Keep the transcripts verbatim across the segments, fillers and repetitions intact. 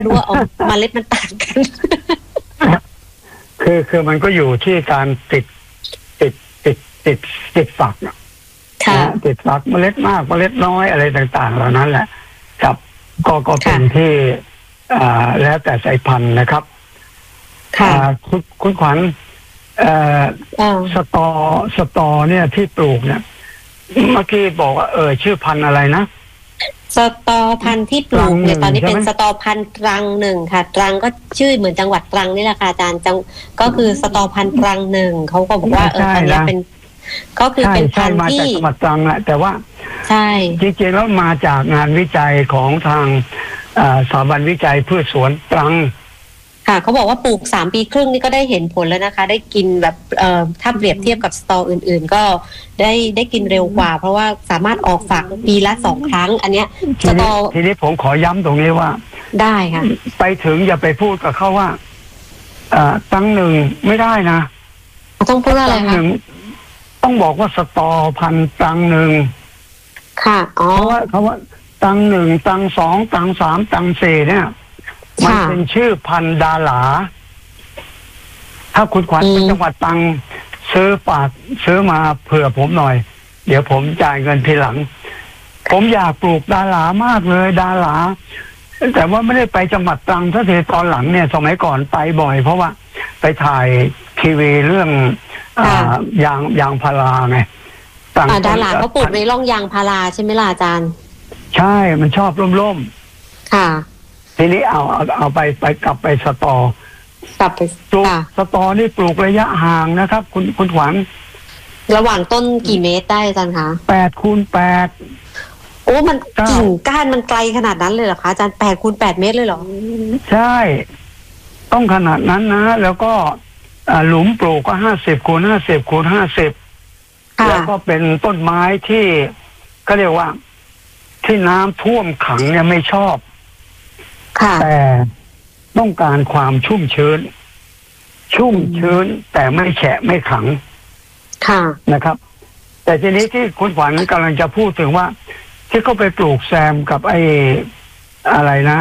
รู้ว่าอ๋อเมล็ดมันต่างกันคือคือมันก็อยู่ที่การติดติดติดติดติดฝักนะติดฝักเมล็ดมากเมล็ดน้อยอะไรต่างๆเหล่านั้นแหละครับก็ก็เป็นที่อ่าแล้วแต่สายพันธุ์นะครับค่ะคุณคุณขวัญเอ่อสตอสตอเนี่ยที่ปลูกเนี่ยเมื่อกี้บอกว่าเออชื่อพันธุ์อะไรนะสตอพันธุ์ที่ปลูกเนี่ยตอนนี้เป็นสตอพันธุ์ตรังหนึ่งค่ะตรังก็ชื่อเหมือนจังหวัดตรังนี่แหละค่ะอาจารย์จังก็คือสตอพันธุ์ตรังหนึ่งเขาก็บอกว่าเออพันธุ์นี้เป็นก็คือเป็นพันธุ์ที่มาจากจังหวัดตรังแหละแต่ว่าใช่จริงๆแล้วมาจากงานวิจัยของทางสถาบันวิจัยพืชสวนตรังค่ะเขาบอกว่าปลูกสามปีครึ่งนี่ก็ได้เห็นผลแล้วนะคะได้กินแบบเอ่อถ้าเปรียบเทียบกับสตออื่นๆก็ได้ได้กินเร็วกว่าเพราะว่าสามารถออกฝักปีละสองครั้งอันเนี้ยสตอทีนี้ผมขอย้ำตรงนี้ว่าได้ค่ะไปถึงอย่าไปพูดกับเขาว่าตั้งหนึ่งไม่ได้นะต้องพูดอะไรคะต้องบอกว่าสตอพันตังหนึ่งค่ะอ๋อเพราะว่าเขาว่าตังหนึ่งตังสองตังสามตังสี่เนี่ยมันเป็นชื่อพันดาหลาถ้าคุณขวัญเป็นจังหวัดตังซื้อฝากซื้อมาเผื่อผมหน่อยเดี๋ยวผมจ่ายเงินทีหลังผมอยากปลูกดาหลามากเลยดาหลาแต่ว่าไม่ได้ไปจังหวัดตรังถ้าเทตอนหลังเนี่ยสมัยก่อนไปบ่อยเพราะว่าไปถ่ายทีวีเรื่องยางยางพาราไงดาหลาเขาปลูกในร่องยางพาราใช่ไหมล่ะอาจารย์ใช่มันชอบร่มๆค่ะทีนี้เอาเอาเอาไปไปกลับไปสตอกลับไปปลูกสตอนี่ปลูกระยะห่างนะครับคุณคุณขวัญระหว่างต้นกี่เมตรได้อาจารย์คะแปดคูณแปดโอ้มันกิ่งก้านมันไกลขนาดนั้นเลยเหรอคะอาจารย์แปดคูณแปดเมตรเลยเหรอใช่ต้องขนาดนั้นนะแล้วก็หลุมปลูกก็ห้าสิบคูณห้าสิบคูณห้าสิบแล้วก็เป็นต้นไม้ที่ก็เรียกว่าที่น้ำท่วมขังเนี่ยไม่ชอบแต่ต้องการความชุ่มชื้นชุ่มชื้นแต่ไม่แฉะไม่ขังนะครับแต่ทีนี้ที่คุณขวัญกำลังจะพูดถึงว่าที่เขาไปปลูกแซมกับไอ้อะไรนะ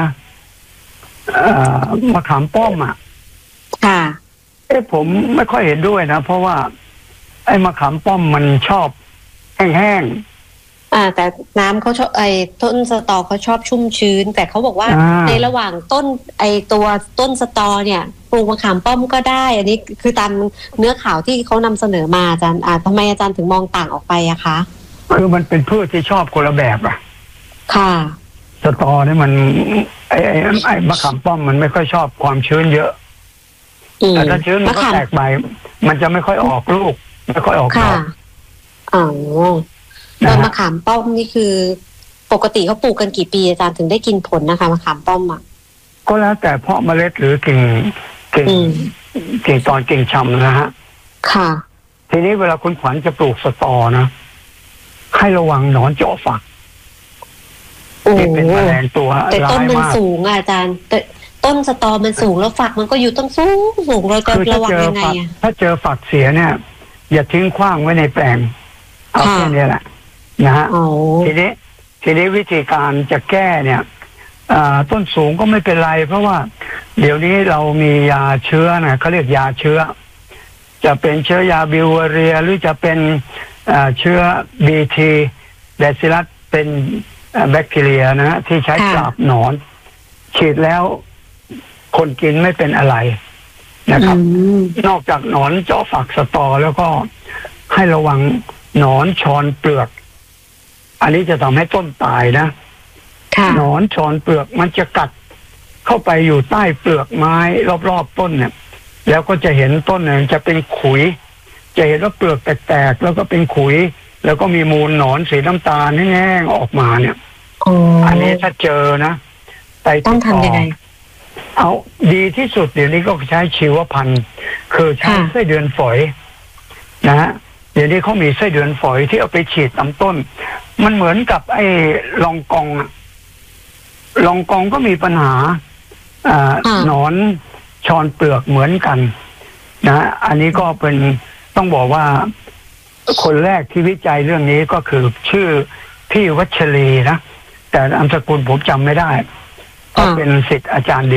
มะขามป้อมอ่ะค่ะเอ้ผมไม่ค่อยเห็นด้วยนะเพราะว่าไอ้มะขามป้อมมันชอบแห้งๆอ่าแต่น้ำเขาชอบไอ้ต้นสตอเขาชอบชุ่มชื้นแต่เขาบอกว่าในระหว่างต้นไอ้ตัวต้นสตอเนี่ยปลูกมะขามป้อมก็ได้อันนี้คือตามเนื้อข่าวที่เขานำเสนอมาอาจารย์อ่าทำไมอาจารย์ถึงมองต่างออกไปอะคะคือมันเป็นพืชที่ชอบคนละแบบอะค่ะสตอเนี่ยมันไอ้ไอ้ไอ้มะขามป้อมมันไม่ค่อยชอบความชื้นเยอะแต่ถ้าชื้นมันก็แตกใบมันจะไม่ค่อยออกลูกไม่ค่อยออกดอกอ๋อแล้วมะขามป้อมนี่คือปกติเขาปลูกกันกี่ปีอาจารย์ถึงได้กินผลนะคะมะขามป้อมอ่ะก็แล้วแต่เพาะเมล็ดหรือกิ่งกิ่งกิ่งตอนกิ่งชำนะฮะค่ะทีนี้เวลาคุณขวัญจะปลูกสตอนะให้ระวังหนอนเจาะฝักที่เป็นแมลงตัวแต่ต้นมันสูงอาจารย์แต่ต้นสตอมันสูงแล้วฝักมันก็อยู่ต้นสูงสูงเราจะระวังยังไงอ่ะถ้าเจอฝักเสียเนี่ยอย่าทิ้งขว้างไว้ในแปลงเอาแค่นี้แหละนะฮะทีนี้ทีนี้วิธีการจะแก้เนี่ยต้นสูงก็ไม่เป็นไรเพราะว่าเดี๋ยวนี้เรามียาเชื้อนะเขาเรียกยาเชื้อจะเป็นเชื้อยาบิวเรียหรือจะเป็นเชื้อบีทีแบซิลัสเป็นแบคทีเรียนะฮะที่ใช้ปราบหนอนฉีดแล้วคนกินไม่เป็นอะไรนะครับนอกจากหนอนเจาะฝักสตอแล้วก็ให้ระวังหนอนชอนเปลือกอันนี้จะทำให้ต้นตายนะหนอนชอนเปลือกมันจะกัดเข้าไปอยู่ใต้เปลือกไม้รอบๆต้นเนี่ยแล้วก็จะเห็นต้นเนี่ยจะเป็นขุยจะเห็นว่าเปลือกแตกๆแล้วก็เป็นขุยแล้วก็มีมูลหนอนสีน้ำตาลแห้งๆออกมาเนี่ยอันนี้ถ้าเจอนะต้องทำยังไงเอาดีที่สุดเดี๋ยวนี้ก็ใช้ชีวพันธุ์คือใช้ไส้เดือนฝอยนะฮะเดี๋ยวนี้เขามีไส้เดือนฝอยที่เอาไปฉีดลำต้นมันเหมือนกับไอ้ลองกองลองกองก็มีปัญหาหนอนชอนเปลือกเหมือนกันนะอันนี้ก็เป็นต้องบอกว่าคนแรกที่วิจัยเรื่องนี้ก็คือชื่อพี่วัชรีนะแต่นามสกุลผมจำไม่ได้ก็เป็นศิษย์อาจารย์เดียว